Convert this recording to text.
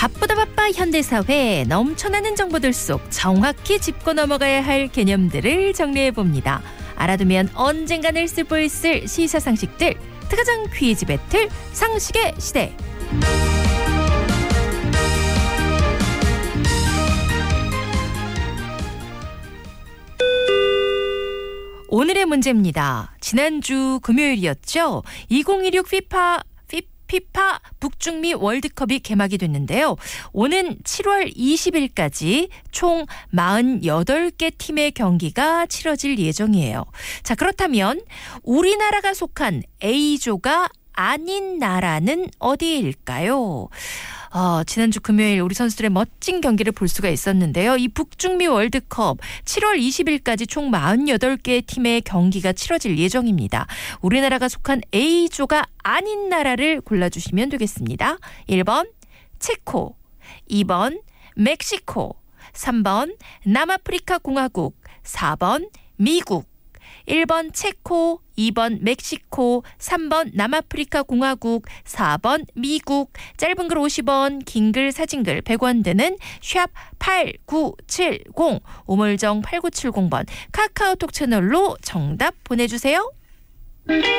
바쁘다 바빠 현대사회 넘쳐나는 정보들 속 정확히 짚고 넘어가야 할 개념들을 정리해봅니다. 알아두면 언젠가는 쓸 있을 시사상식들, 특가장 퀴즈 배틀 상식의 시대. 오늘의 문제입니다. 지난주 금요일이었죠. 2016 피파 북중미 월드컵이 개막이 됐는데요. 오는 7월 20일까지 총 48개 팀의 경기가 치러질 예정이에요. 자, 그렇다면 우리나라가 속한 A조가 아닌 나라는 어디일까요? 지난주 금요일 우리 선수들의 멋진 경기를 볼 수가 있었는데요. 이 북중미 월드컵 7월 20일까지 총 48개의 팀의 경기가 치러질 예정입니다. 우리나라가 속한 A조가 아닌 나라를 골라주시면 되겠습니다. 1번 체코, 2번 멕시코, 3번 남아프리카 공화국, 4번 미국. 1번 체코, 2번 멕시코, 3번 남아프리카 공화국, 4번 미국. 짧은 글 50원, 긴 글 사진글 100원 드는 샵 8970, 오물정 8970번 카카오톡 채널로 정답 보내주세요.